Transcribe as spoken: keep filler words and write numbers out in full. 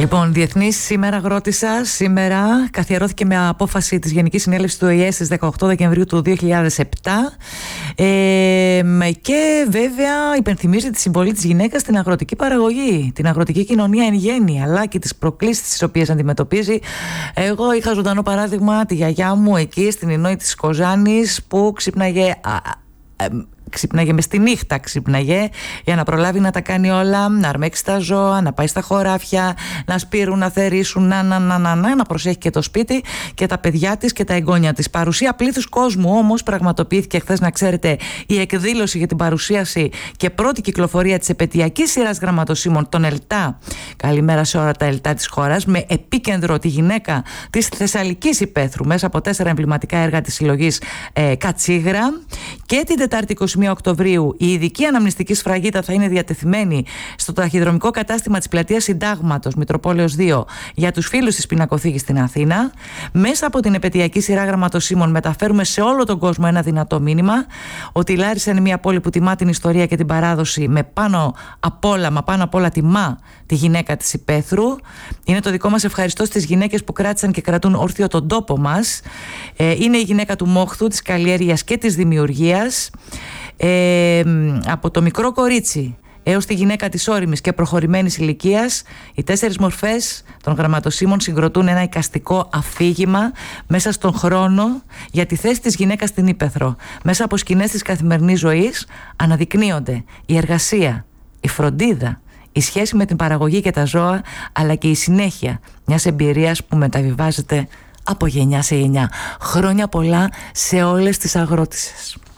Λοιπόν, Διεθνής σήμερα αγρότησα. Σήμερα καθιερώθηκε με απόφαση της Γενικής Συνέλευσης του Ο Η Ε στις δεκαοκτώ Δεκεμβρίου του δύο χιλιάδες επτά ε, και βέβαια υπενθυμίζει τη συμβολή της γυναίκας στην αγροτική παραγωγή, την αγροτική κοινωνία εν γέννη, αλλά και τις προκλήσεις τις οποίες αντιμετωπίζει. Εγώ είχα ζωντανό παράδειγμα τη γιαγιά μου εκεί στην Ινόη της Κοζάνης που ξύπναγε... Α, α, ξύπναγε μες τη νύχτα, ξύπναγε για να προλάβει να τα κάνει όλα, να αρμέξει τα ζώα, να πάει στα χωράφια, να σπείρουν, να θερήσουν, να, να, να, να, να, να προσέχει και το σπίτι και τα παιδιά της και τα εγγόνια της. Παρουσία πλήθους κόσμου όμως πραγματοποιήθηκε χθες, να ξέρετε, η εκδήλωση για την παρουσίαση και πρώτη κυκλοφορία της επετειακής σειράς γραμματοσύμων των ΕΛΤΑ. Καλημέρα σε όλα τα ΕΛΤΑ της χώρας, με επίκεντρο τη γυναίκα της Θεσσαλικής υπαίθρου μέσα από τέσσερα εμβληματικά έργα της συλλογής ε, Κατσίγρα. Και την Τετάρτη είκοσι μία Οκτωβρίου η ειδική αναμνηστική σφραγίδα θα είναι διατεθειμένη στο ταχυδρομικό κατάστημα της πλατείας Συντάγματος Μητροπόλεως δύο για τους φίλους της Πινακοθήκης στην Αθήνα. Μέσα από την επετειακή σειρά γραμματοσύμων μεταφέρουμε σε όλο τον κόσμο ένα δυνατό μήνυμα ότι η Λάρισα είναι μια πόλη που τιμά την ιστορία και την παράδοση, με πάνω απ' όλα, μα πάνω απ' όλα τιμά τη γυναίκα της υπαίθρου. Είναι το δικό μας ευχαριστώ στις γυναίκες που κράτησαν και κρατούν όρθιο τον τόπο μας. Ε, είναι η γυναίκα του μόχθου, της καλλιέργειας και της δημιουργίας. Ε, από το μικρό κορίτσι έως τη γυναίκα της ώριμης και προχωρημένης ηλικίας, οι τέσσερις μορφές των γραμματοσύμων συγκροτούν ένα εικαστικό αφήγημα μέσα στον χρόνο για τη θέση της γυναίκας στην ύπαιθρο. Μέσα από σκηνές της καθημερινής ζωής αναδεικνύονται η εργασία, η φροντίδα, η σχέση με την παραγωγή και τα ζώα, αλλά και η συνέχεια μιας εμπειρίας που μεταβιβάζεται από γενιά σε γενιά. Χρόνια πολλά σε όλες τις αγρότισσες.